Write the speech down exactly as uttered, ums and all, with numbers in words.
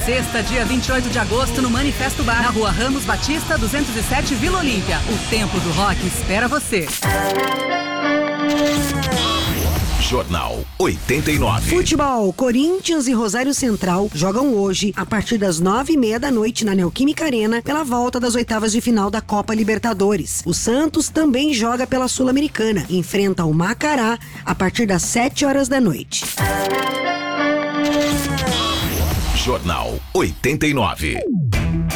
Sexta, dia vinte e oito de agosto, no Manifesto Bar, na Rua Ramos Batista, duzentos e sete, Vila Olímpia. O Tempo do Rock espera você. Jornal oitenta e nove. Futebol, Corinthians e Rosário Central jogam hoje, a partir das nove e meia da noite, na Neoquímica Arena, pela volta das oitavas de final da Copa Libertadores. O Santos também joga pela Sul-Americana, enfrenta o Macará a partir das sete horas da noite. Jornal oitenta e nove.